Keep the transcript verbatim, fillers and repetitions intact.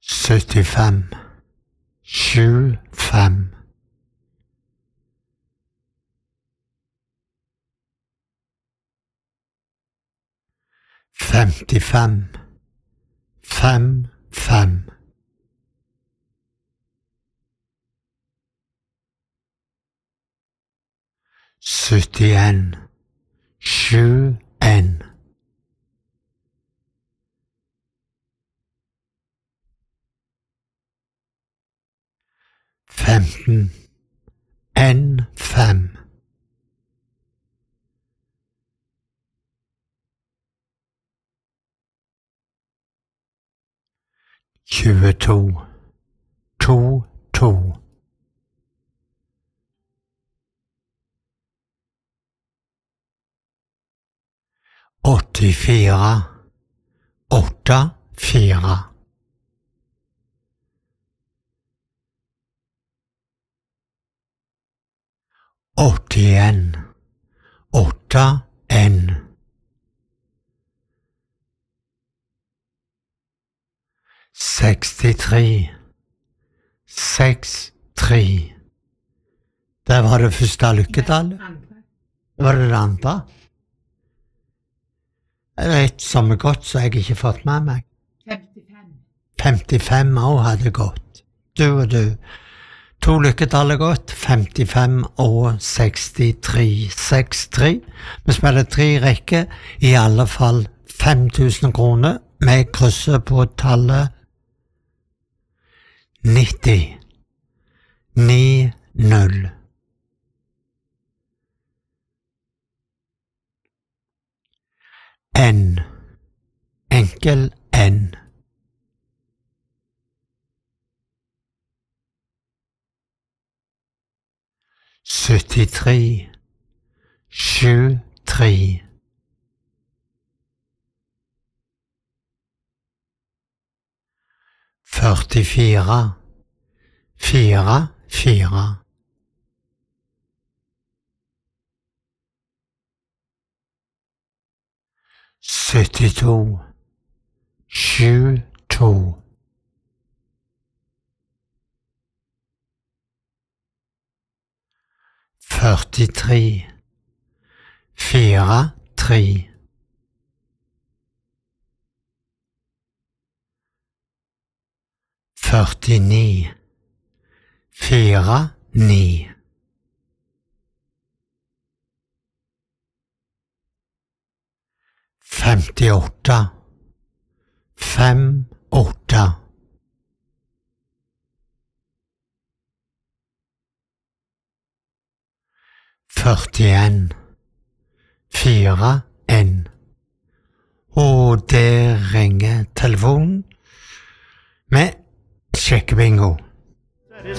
syttifem, sju fem. Femtifem, fem fem. Syttien, sju en. Femten, en fem. Tjueto, to to. Åttifire, åtte fire. Åttien, åtte en. Sekstitre, seks tre. Det var det første lykketallet. Var det det andre? Det er et som er godt, så jeg har ikke fått med meg. Femtifem. Femtifem år hadde gått. Du og du. To lykketall er gått. Femtifem og sekstitre. Seks tre. Vi spiller tre rekker. I alle fall fem tusen kroner. Vi krysser på tallet nitti. Ni null. N. Enkel N. Syttitre, sju tre. Førtifire, fire fire. Syttito, sju to. Førtitre, fire tre. Førtini, fire ni. Femtiåtte, fem åtte. Førtien, fire en. Og det ringer telefonen med sjekkebingo.